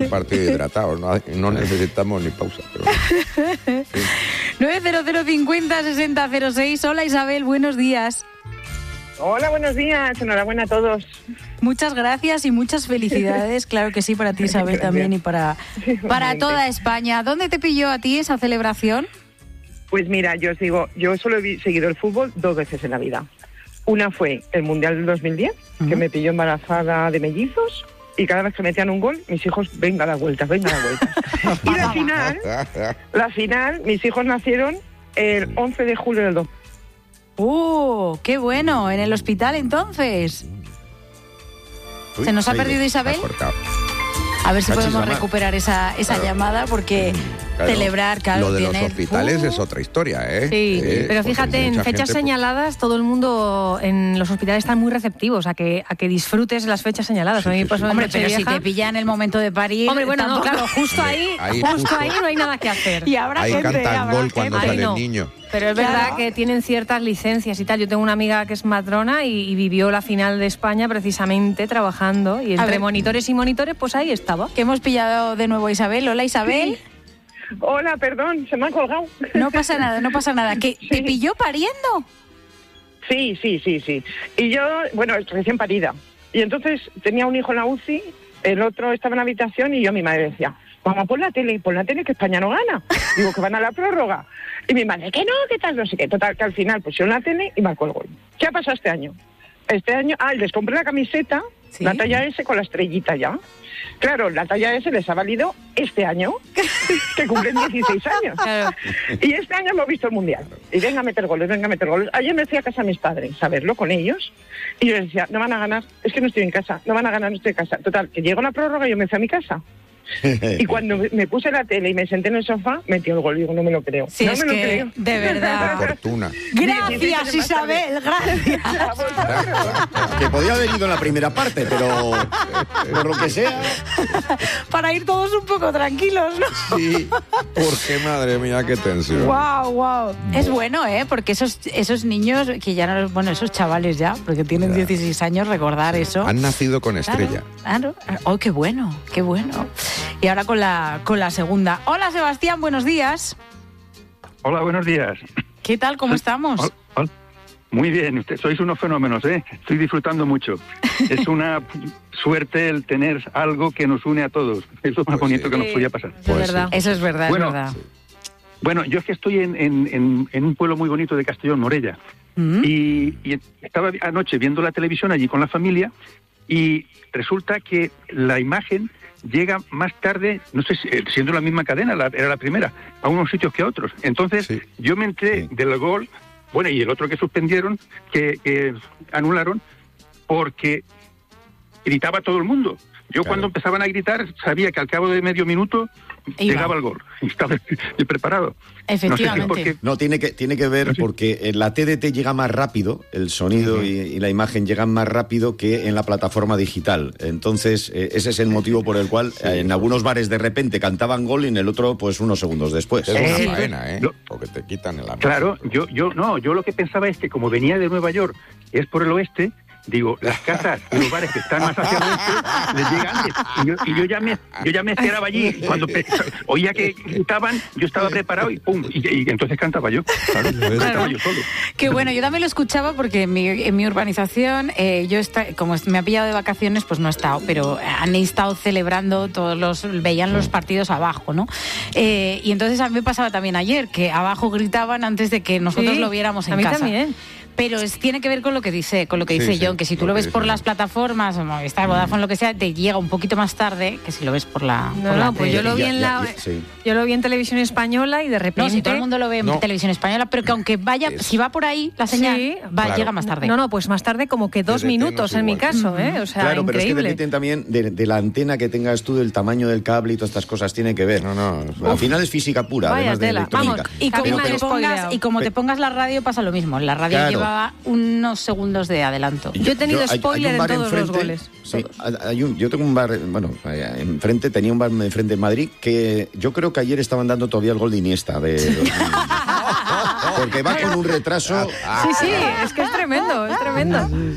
un partido hidratado, no necesitamos ni pausa. Pero... 900 50 60 06. Hola Isabel, buenos días. Hola, buenos días, enhorabuena a todos. Muchas gracias y muchas felicidades, claro que sí, para ti Isabel también y para toda España. ¿Dónde te pilló a ti esa celebración? Pues mira, yo solo he seguido el fútbol 2 veces en la vida. Una fue el Mundial del 2010, que me pilló embarazada de mellizos, y cada vez que metían un gol, mis hijos, venga a dar vueltas. Y la final, mis hijos nacieron el 11 de julio del 2000. ¡Qué bueno! ¿En el hospital entonces? Uy, ¿Se nos ha perdido Isabel? A ver si podemos recuperar esa llamada, porque celebrar, claro, lo de los hospitales es otra historia, ¿eh? Sí, pero fíjate, en fechas señaladas todo el mundo en los hospitales están muy receptivos a que disfrutes las fechas señaladas. Sí, hombre, pero si te pilla en el momento de parir... Hombre, bueno, tampoco... no, claro, justo ahí no hay nada que hacer. Y habrá ahí gente, canta el gol cuando sale no. el niño. Pero es verdad que tienen ciertas licencias y tal. Yo tengo una amiga que es matrona y vivió la final de España precisamente trabajando. Y entre monitores y monitores, pues ahí estaba. Que hemos pillado de nuevo a Isabel. Hola, Isabel. Sí. Hola, perdón, se me ha colgado. No pasa nada. ¿Que te pilló pariendo? Sí. Y yo, bueno, recién parida. Y entonces tenía un hijo en la UCI, el otro estaba en la habitación y mi madre decía, vamos, pon la tele, que España no gana. Digo, que van a la prórroga. Y mi madre, que no, que tal, no sé qué. Total, que al final pusieron la tele y marcó el gol. ¿Qué ha pasado este año? Les compré la camiseta, ¿sí? La talla S con la estrellita ya. Claro, la talla S les ha valido este año, que cumplen 16 años. Claro. Y este año hemos visto el Mundial. Y venga a meter goles. Ayer me fui a casa a mis padres a verlo con ellos. Y yo les decía, no van a ganar, es que no estoy en casa. No van a ganar, no estoy en casa. Total, que llegó la prórroga y yo me fui a mi casa. Y cuando me puse la tele y me senté en el sofá, metió el gol. Digo, no me lo creo. Sí, no es me lo que, creo. de verdad. Fortuna. Gracias, Isabel, gracias. Que podía haber ido en la primera parte, pero por lo que sea. Para ir todos un poco tranquilos, ¿no? Sí, porque madre mía, qué tensión. Wow. Es bueno, porque esos niños que ya no, bueno, esos chavales ya, porque tienen 16 años, recordar eso. Han nacido con estrella. Claro. Oh, qué bueno. Y ahora con la segunda. Hola, Sebastián, buenos días. Hola, buenos días. ¿Qué tal? ¿Cómo estamos? Hola. Muy bien, sois unos fenómenos, ¿eh? Estoy disfrutando mucho. Es una suerte el tener algo que nos une a todos. Es lo más bonito que nos podía pasar. Verdad. Eso es verdad, bueno, es verdad. Bueno, yo es que estoy en un pueblo muy bonito de Castellón, Morella. Y estaba anoche viendo la televisión allí con la familia y resulta que la imagen llega más tarde, no sé si siendo la misma cadena, era la primera, a unos sitios que a otros. Entonces yo me enteré del gol, bueno, y el otro que suspendieron, que anularon, porque gritaba todo el mundo. Yo cuando empezaban a gritar sabía que al cabo de medio minuto llegaba el gol. Estaba preparado. Efectivamente. No, tiene que ver porque en la TDT llega más rápido, el sonido y la imagen llegan más rápido que en la plataforma digital. Entonces, ese es el motivo por el cual en algunos bares de repente cantaban gol y en el otro, pues, unos segundos después. Es una faena, ¿eh? Porque te quitan el amor. Claro, yo lo que pensaba es que como venía de Nueva York, es por el oeste, digo, las casas y los bares que están más hacia el oeste les llega antes. Y yo ya me esperaba allí. Cuando oía que gritaban, yo estaba preparado y ¡pum! Y entonces cantaba yo. Cantaba yo solo. Qué bueno, yo también lo escuchaba porque en mi urbanización, como me ha pillado de vacaciones, pues no he estado, pero han estado celebrando veían los partidos abajo, ¿no? Y entonces a mí me pasaba también ayer, que abajo gritaban antes de que nosotros lo viéramos en casa. A mí también. Pero tiene que ver con lo que dice John, que si tú lo ves por las plataformas, Movistar, Vodafone, lo que sea, te llega un poquito más tarde que si lo ves por la... Pues yo lo vi yo lo vi en Televisión Española y de repente... No, si todo el mundo lo ve en Televisión Española, pero que aunque vaya, si va por ahí la señal, llega más tarde. No, pues más tarde como que 2 minutos en mi caso, O sea, claro, increíble. pero es que dependen también de la antena que tengas tú, del tamaño del cable y todas estas cosas, tiene que ver. Al final es física pura, además de electrónica. Vamos, y como te pongas la radio pasa lo mismo. La radio llevaba unos segundos de adelanto. Yo he tenido spoiler en todos los goles. Sí, yo tengo un bar, enfrente, tenía un bar enfrente en Madrid que yo creo que ayer estaban dando todavía el gol de Iniesta. Porque va con un retraso. Sí, es que es tremendo.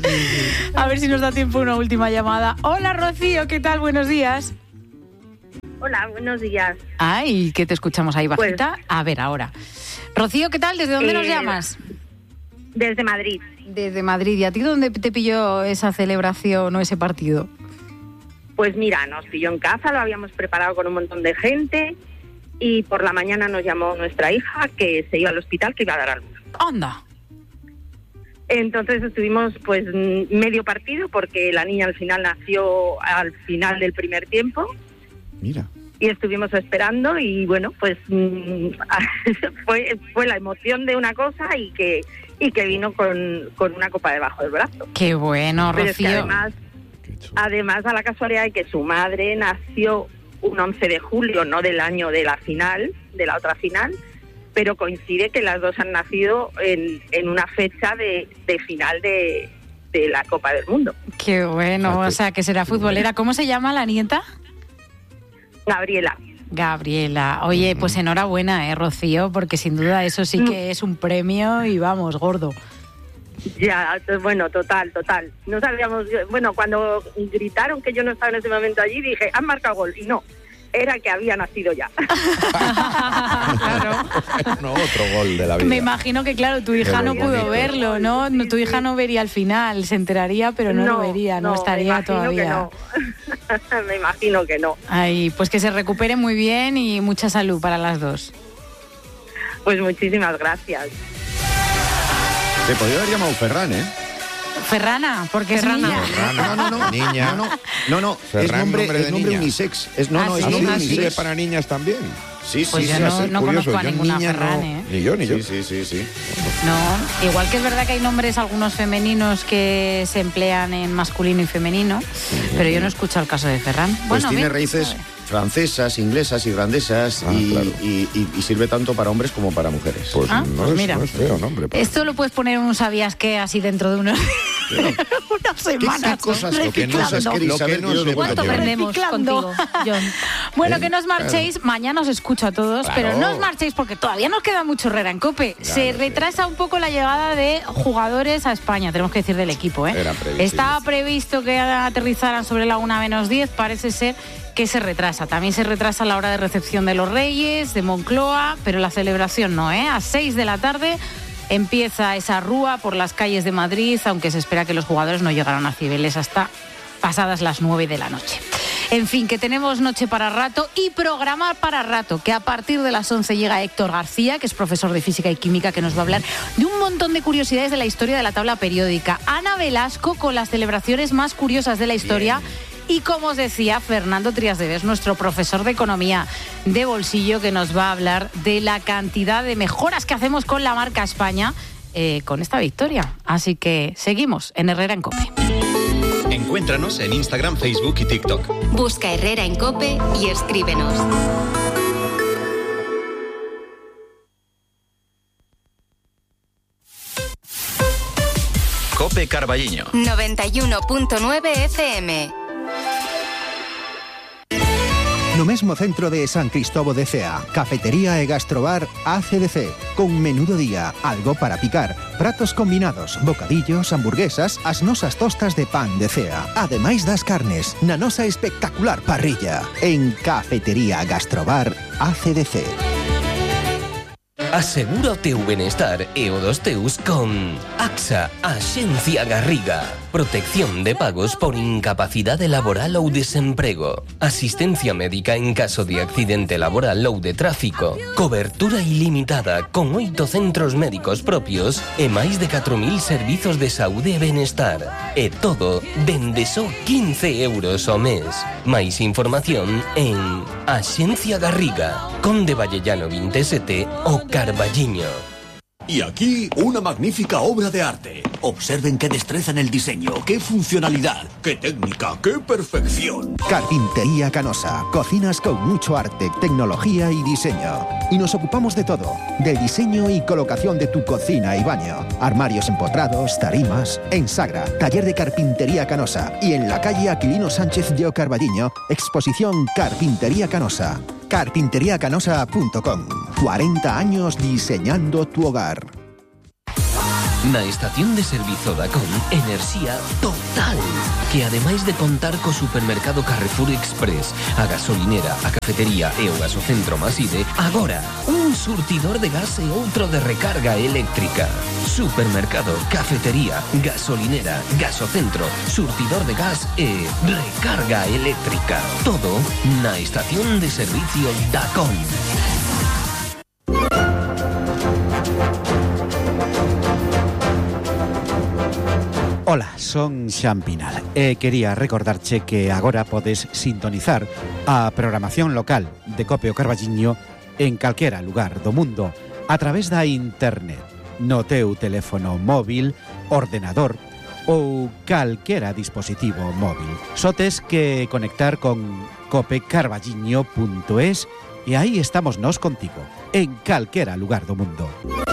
A ver si nos da tiempo una última llamada. Hola, Rocío, ¿qué tal? Buenos días. Hola, buenos días. Ay, que te escuchamos ahí bajita. Pues, a ver, ahora. Rocío, ¿qué tal? ¿Desde dónde nos llamas? Desde Madrid. Desde Madrid. ¿Y a ti dónde te pilló esa celebración o ese partido? Pues mira, nos pilló en casa, lo habíamos preparado con un montón de gente y por la mañana nos llamó nuestra hija que se iba al hospital, que iba a dar a luz. ¡Anda! Entonces estuvimos pues medio partido porque la niña al final nació al final del primer tiempo. Mira. Y estuvimos esperando y bueno, pues fue la emoción de una cosa y que vino con una copa debajo del brazo. ¡Qué bueno, Rocío! Pero es que además da la casualidad de que su madre nació un 11 de julio, no del año de la final, de la otra final, pero coincide que las dos han nacido en una fecha de final de la Copa del Mundo. ¡Qué bueno! O sea, que será futbolera. ¿Cómo se llama la nieta? Gabriela. Oye, pues enhorabuena, Rocío, porque sin duda eso sí que es un premio y vamos, gordo. Ya, bueno, total. No sabíamos, bueno, cuando gritaron que yo no estaba en ese momento allí, dije, han marcado gol, y no, era que había nacido ya. Claro. No, otro gol de la vida. Me imagino que, claro, tu hija no pudo verlo, ¿no? Tu hija no vería el final, se enteraría, pero no lo vería, no estaría todavía. Me imagino que no. Ay, pues que se recupere muy bien y mucha salud para las dos. Pues muchísimas gracias. Te podría haber llamado Ferran, ¿eh? Ferrana, porque es niña. No, niña. No, Ferran, es nombre unisex. Es nombre unisex. ¿Sirve para niñas también? Sí, pues yo no conozco a ninguna Ferran, ¿eh? Ni yo. Sí. No, igual que es verdad que hay nombres algunos femeninos que se emplean en masculino y femenino, pero yo no he escuchado el caso de Ferran. Pues bueno, tiene raíces francesas, inglesas, irlandesas y sirve tanto para hombres como para mujeres. Pues mira. No es feo nombre. Esto lo puedes poner en un sabías qué así dentro de unas semanas. ¿Qué cosas que no os queréis saber? ¿Cuánto aprendemos contigo, John? Bueno, que no os marchéis, mañana os escucho a todos, pero no os marchéis porque todavía nos queda mucho Herrera en COPE. Se retrasa un poco la llegada de jugadores a España, tenemos que decir del equipo, ¿eh? Estaba previsto que aterrizaran sobre la 1:10, parece ser que se retrasa. También se retrasa la hora de recepción de los Reyes, de Moncloa, pero la celebración no, ¿eh? A 6 de la tarde empieza esa rúa por las calles de Madrid, aunque se espera que los jugadores no llegaran a Cibeles hasta pasadas las 9 de la noche. En fin, que tenemos noche para rato y programa para rato, que a partir de las 11 llega Héctor García, que es profesor de Física y Química, que nos va a hablar de un montón de curiosidades de la historia de la tabla periódica. Ana Velasco con las celebraciones más curiosas de la historia. Bien. Y como os decía, Fernando Trias-de-Bes, nuestro profesor de Economía de bolsillo, que nos va a hablar de la cantidad de mejoras que hacemos con la marca España con esta victoria. Así que seguimos en Herrera en COPE. Encuéntranos en Instagram, Facebook y TikTok. Busca Herrera en COPE y escríbenos. COPE Carballiño 91.9 FM. No mesmo centro de San Cristóbal de Cea, cafetería e gastrobar ACDC, con menú do día, algo para picar, pratos combinados, bocadillos, hamburguesas, as nosas tostas de pan de Cea, ademais das carnes, na nosa espectacular parrilla, en Cafetería Gastrobar ACDC. Asegura o teu benestar e o dos teus con AXA, Axencia Garriga. Protección de pagos por incapacidade laboral ou desemprego. Asistencia médica en caso de accidente laboral ou de tráfico. Cobertura ilimitada con 8 centros médicos propios e máis de 4.000 servizos de saúde e benestar. E todo dende só 15 euros ao mes. Máis información en Axencia Garriga, Conde Vallellano 27 o Carballiño. Y aquí una magnífica obra de arte. Observen qué destreza en el diseño, qué funcionalidad, qué técnica, qué perfección. Carpintería Canosa. Cocinas con mucho arte, tecnología y diseño. Y nos ocupamos de todo. Del diseño y colocación de tu cocina y baño. Armarios empotrados, tarimas. En Sagra, taller de Carpintería Canosa. Y en la calle Aquilino Sánchez de Carballiño, exposición Carpintería Canosa. Carpinteriacanosa.com. 40 años diseñando tu hogar. Na estación de servizo Dacon, enerxía total. Que ademais de contar co supermercado Carrefour Express, a gasolinera, a cafetería e o gasocentro Maside, agora un surtidor de gas e outro de recarga eléctrica. Supermercado, cafetería, gasolinera, gasocentro, surtidor de gas e recarga eléctrica. Todo na estación de servicio Dacon. Ola, son Xan Pinal e quería recordarche que agora podes sintonizar a programación local de Cope o Carballiño en calquera lugar do mundo a través da internet, no teu teléfono móvil, ordenador ou calquera dispositivo móvil. Só tes que conectar con copecarballiño.es e aí estamos nós contigo, en calquera lugar do mundo.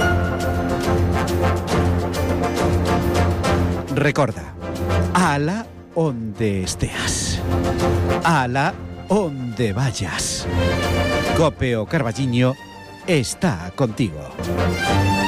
Recorda, ala onde esteas, ala onde vayas. Cope o Carballiño está contigo.